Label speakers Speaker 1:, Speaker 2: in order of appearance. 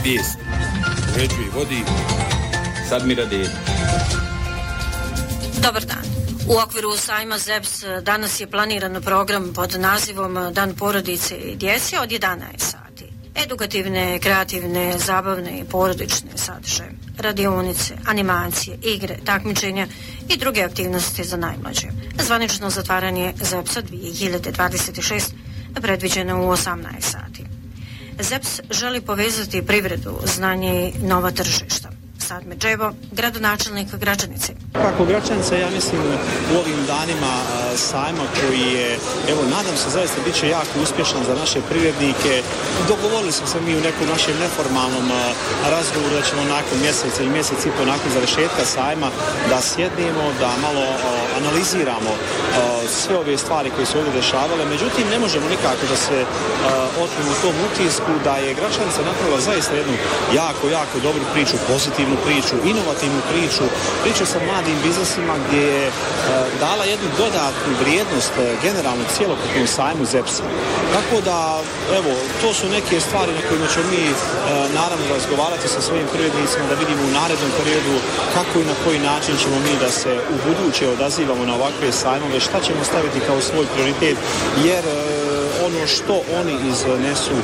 Speaker 1: vijesti. Uređuje i vodi Sadmira Dedić.
Speaker 2: Dobar dan. U okviru sajma ZEPS danas je planiran program pod nazivom Dan porodice i djece od 11 sati. Edukativne, kreativne, zabavne i porodične sadržaje, radionice, animacije, igre, takmičenja i druge aktivnosti za najmlađe. Zvanično zatvaranje ZEPS-a 2026 predviđeno u 18 sati. ZEPS želi povezati privredu, znanje i nova tržišta. Sadmir Džebo, gradonačelnik Gračanice.
Speaker 3: Kako Gračanica, ja mislim u ovim danima sajma koji je, evo, nadam se zaista bit će jako uspješan za naše privrednike. Dogovorili smo se mi u nekom našem neformalnom razgovoru da ćemo nakon mjeseca i mjesec i po nakon završetka sajma da sjednemo, da malo analiziramo sve ove stvari koje su ovdje dešavale. Međutim, ne možemo nikako da se otmimo u tom utisku da je Gračanica napravila zaista jednu jako dobru priču, pozitivnu priču, inovativnu priču sa mladim biznisima gdje je dala jednu dodatnu vrijednost generalno cijelokupnom sajmu ZEPS-a. Tako da, evo, to su neke stvari na kojima ćemo mi naravno razgovarati sa svojim privrednicima da vidimo u narednom periodu kako i na koji način ćemo mi da se u buduće odazivamo na ovakve sajmove, šta ćemo staviti kao svoj prioritet, jer ono što oni iznesu